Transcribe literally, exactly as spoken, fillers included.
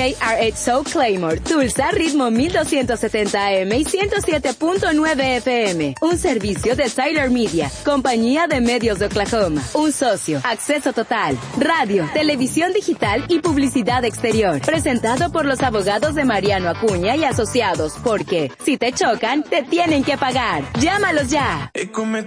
R H Soul Claymore, Tulsa, ritmo mil doscientos setenta A M y ciento siete punto nueve F M. Un servicio de Siler Media, compañía de medios de Oklahoma. Un socio, acceso total, radio, televisión digital y publicidad exterior. Presentado por los abogados de Mariano Acuña y Asociados, porque si te chocan, te tienen que pagar. Llámalos ya.